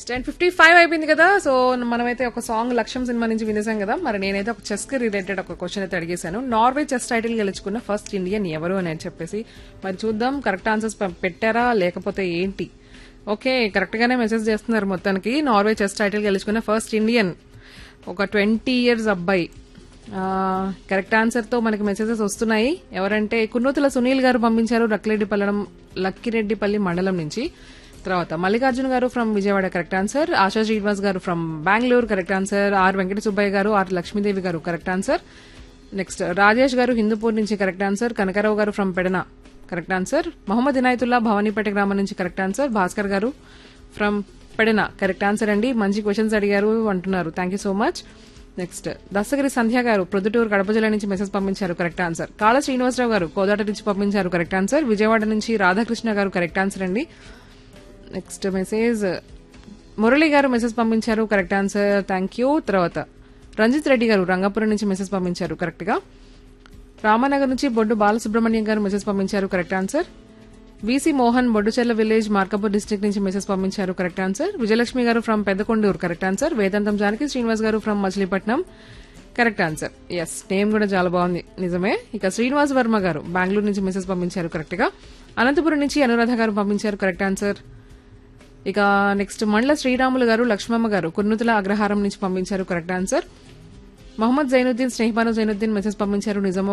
10:55 అయిపోయింది కదా. సో మనమైతే ఒక సాంగ్ లక్ష్యం సినిమా నుంచి వినేసాం కదా. మరి నేనైతే ఒక చెస్ కి రిలేటెడ్ ఒక క్వశ్చన్ అయితే అడిగేశాను. నార్వే చెస్ టైటిల్ గెలుచుకున్న ఫస్ట్ ఇండియన్ ఎవరు అని చెప్పేసి మరి చూద్దాం కరెక్ట్ ఆన్సర్స్ పెట్టారా లేకపోతే ఏంటి. ఓకే, కరెక్ట్ గానే మెసేజ్ చేస్తున్నారు. మొత్తానికి నార్వే చెస్ టైటిల్ గెలుచుకున్న ఫస్ట్ ఇండియన్ ఒక 20 years అబ్బాయి. కరెక్ట్ ఆన్సర్ తో మనకి మెసేజెస్ వస్తున్నాయి. ఎవరంటే కున్నూతుల సునీల్ గారు పంపించారు లక్కిరెడ్డిపల్లి మండలం నుంచి. తర్వాత మల్లికార్జున గారు from Vijayawada correct answer. ASHA Srinivas గారు from Bengaluru correct answer. Are Venkata Subbaiah గారు, ఆర్ లక్ష్మీదేవి గారు కరెక్ట్ ఆన్సర్. నెక్స్ట్ రాజేష్ గారు హిందూపూర్ నుంచి కరెక్ట్ ఆన్సర్. కనకరావు గారు from Pedana correct answer. Mohammed Inayatullah Bhavanipeta గ్రామం నుంచి కరెక్ట్ ఆన్సర్. భాస్కర్ గారు ఫ్రమ్ పెడన కరెక్ట్ ఆన్సర్ అండి. మంచి క్వశ్చన్స్ అడిగారు అంటున్నారు. Thank you so much. Next Dastagiri సంధ్య గారు ప్రొద్దుటూరు కడప జిల్లా నుంచి మెసేజ్ పంపించారు కరెక్ట్ ఆన్సర్. కాళ శ్రీనివాసరావు గారు కోదాట నుంచి పంపించారు కరెక్ట్ ఆన్సర్. విజయవాడ నుంచి రాధాకృష్ణ గారు కరెక్ట్ ఆన్సర్ అండి. నెక్స్ట్ మెసేజ్ మురళి గారు మెసేజ్ పంపించారు కరెక్ట్ ఆన్సర్. Thank you. తర్వాత రంజిత్ రెడ్డి గారు రంగాపురం నుంచి మెసేజ్ పంపించారు కరెక్ట్ గా. రామానగర్ నుంచి బొడ్డు బాలసుబ్రహ్మణ్యం గారు మెసేజ్ పంపించారు correct answer. VC Mohan Bodducherla village Markapur district నుంచి మెసేజ్ పంపించారు కరెక్ట్ ఆన్సర్. విజయలక్ష్మి గారు ఫ్రమ్ పెద్దకొండూరు కరెక్ట్ ఆన్సర్. వేదాంతం జానకి శ్రీనివాస్ గారు from Machilipatnam correct answer. Yes, name కూడా చాలా బాగుంది నిజమే. ఇక శ్రీనివాస్ వర్మ గారు బెంగళూరు నుంచి మెసేజ్ పంపించారు కరెక్ట్ గా. అనంతపురం నుంచి అనురాధ గారు పంపించారు కరెక్ట్ ఆన్సర్. ఇక నెక్స్ట్ మండల శ్రీరాములు గారు లక్ష్మమ్మ గారు కుర్నుతుల అగ్రహారం నుంచి పంపించారు correct answer. Mohammed Zainuddin Sneha Banu Zainuddin message పంపించారు నిజామాబాద్